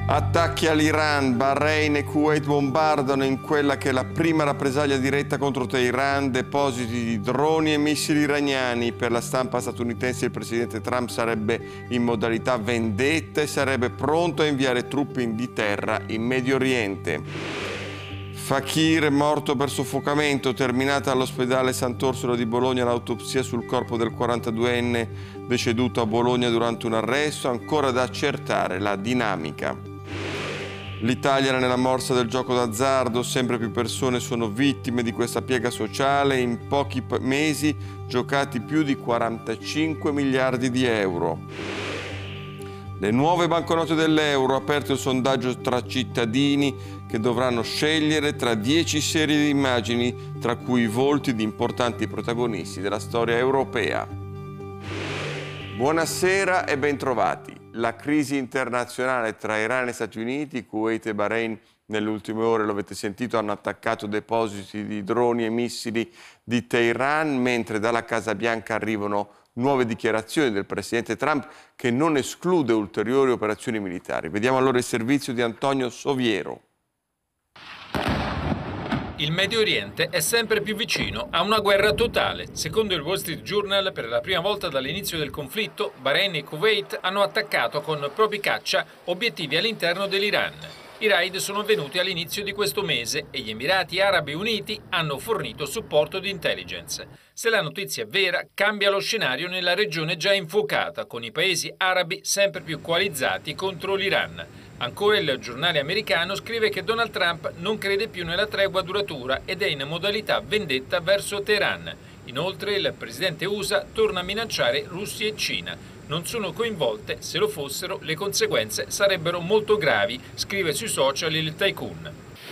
Attacchi all'Iran, Bahrain e Kuwait bombardano in quella che è la prima rappresaglia diretta contro Teheran depositi di droni e missili iraniani. Per la stampa statunitense il presidente Trump sarebbe in modalità vendetta e sarebbe pronto a inviare truppe di terra in Medio Oriente. Fakir è morto per soffocamento, terminata all'ospedale Sant'Orsola di Bologna l'autopsia sul corpo del 42enne deceduto a Bologna durante un arresto, ancora da accertare la dinamica. L'Italia nella morsa del gioco d'azzardo, sempre più persone sono vittime di questa piaga sociale, in pochi mesi giocati più di 45 miliardi di euro. Le nuove banconote dell'euro, aperto il sondaggio tra cittadini che dovranno scegliere tra 10 serie di immagini, tra cui i volti di importanti protagonisti della storia europea. Buonasera e bentrovati. La crisi internazionale tra Iran e Stati Uniti, Kuwait e Bahrain nelle ultime ore, lo avete sentito, hanno attaccato depositi di droni e missili di Teheran, mentre dalla Casa Bianca arrivano nuove dichiarazioni del presidente Trump che non esclude ulteriori operazioni militari. Vediamo allora il servizio di Antonio Soviero. Il Medio Oriente è sempre più vicino a una guerra totale. Secondo il Wall Street Journal, per la prima volta dall'inizio del conflitto, Bahrain e Kuwait hanno attaccato con propri caccia obiettivi all'interno dell'Iran. I raid sono avvenuti all'inizio di questo mese e gli Emirati Arabi Uniti hanno fornito supporto di intelligence. Se la notizia è vera, cambia lo scenario nella regione già infuocata, con i paesi arabi sempre più coalizzati contro l'Iran. Ancora il giornale americano scrive che Donald Trump non crede più nella tregua duratura ed è in modalità vendetta verso Teheran. Inoltre il presidente USA torna a minacciare Russia e Cina. Non sono coinvolte, se lo fossero le conseguenze sarebbero molto gravi, scrive sui social il tycoon.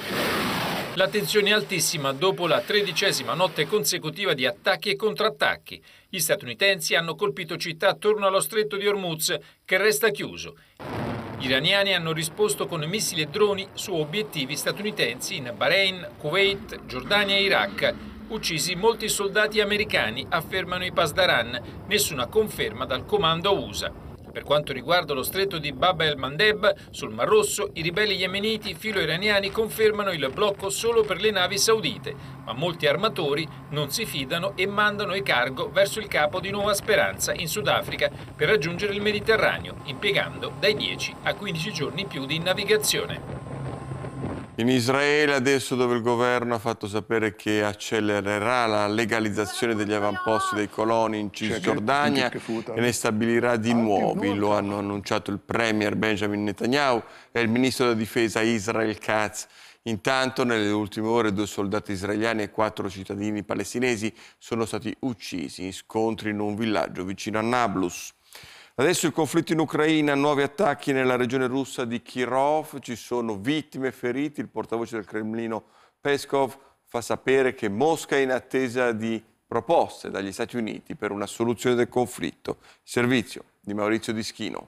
La tensione è altissima dopo la 13ª notte consecutiva di attacchi e contrattacchi. Gli statunitensi hanno colpito città attorno allo stretto di Hormuz, che resta chiuso. Gli iraniani hanno risposto con missili e droni su obiettivi statunitensi in Bahrain, Kuwait, Giordania e Iraq. Uccisi molti soldati americani, affermano i Pasdaran, nessuna conferma dal comando USA. Per quanto riguarda lo stretto di Bab el-Mandeb, sul Mar Rosso, i ribelli yemeniti filo-iraniani confermano il blocco solo per le navi saudite, ma molti armatori non si fidano e mandano i cargo verso il Capo di Nuova Speranza in Sudafrica per raggiungere il Mediterraneo, impiegando dai 10 a 15 giorni in più di navigazione. In Israele adesso, dove il governo ha fatto sapere che accelererà la legalizzazione degli avamposti dei coloni in Cisgiordania e ne stabilirà di nuovi, lo hanno annunciato il premier Benjamin Netanyahu e il ministro della difesa Israel Katz. Intanto, nelle ultime ore, 2 soldati israeliani e 4 cittadini palestinesi sono stati uccisi in scontri in un villaggio vicino a Nablus. Adesso il conflitto in Ucraina, nuovi attacchi nella regione russa di Kirov, ci sono vittime e feriti. Il portavoce del Cremlino Peskov fa sapere che Mosca è in attesa di proposte dagli Stati Uniti per una soluzione del conflitto. Il servizio di Maurizio Dischino.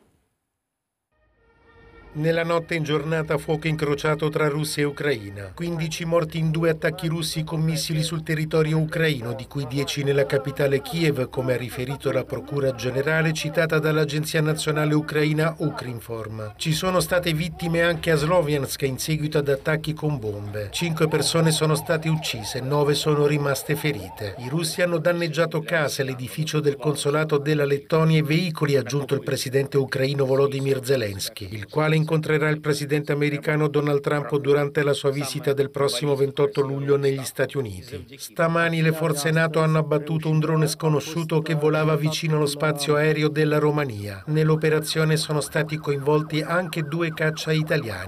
Nella notte in giornata fuoco incrociato tra Russia e Ucraina. 15 morti in 2 attacchi russi con missili sul territorio ucraino, di cui 10 nella capitale Kiev, come ha riferito la Procura Generale citata dall'Agenzia Nazionale Ucraina Ukrinform. Ci sono state vittime anche a Sloviansk in seguito ad attacchi con bombe. 5 persone sono state uccise, 9 sono rimaste ferite. I russi hanno danneggiato case, l'edificio del consolato della Lettonia e veicoli, ha aggiunto il presidente ucraino Volodymyr Zelensky, il quale incontrerà il presidente americano Donald Trump durante la sua visita del prossimo 28 luglio negli Stati Uniti. Stamani le forze NATO hanno abbattuto un drone sconosciuto che volava vicino allo spazio aereo della Romania. Nell'operazione sono stati coinvolti anche 2 caccia italiani.